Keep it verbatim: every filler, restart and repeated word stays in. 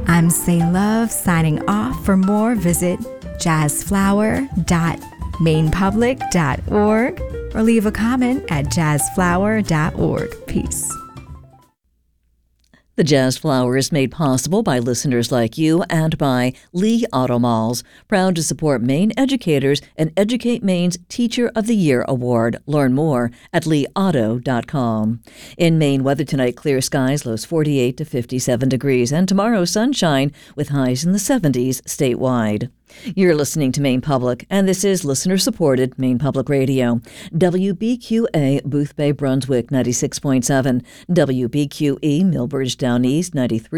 I'm Say Love signing off. For more, visit jazz flower dot maine public dot org or leave a comment at jazz flower dot org. Peace. The Jazz Flower is made possible by listeners like you and by Lee Auto Malls, proud to support Maine educators and Educate Maine's Teacher of the Year Award. Learn more at lee auto dot com. In Maine, weather tonight, clear skies, lows forty-eight to fifty-seven degrees, and tomorrow sunshine with highs in the seventies statewide. You're listening to Maine Public, and this is listener-supported Maine Public Radio. W B Q A, Booth Bay, Brunswick, ninety-six point seven. W B Q E, Millbridge Down East, ninety-three.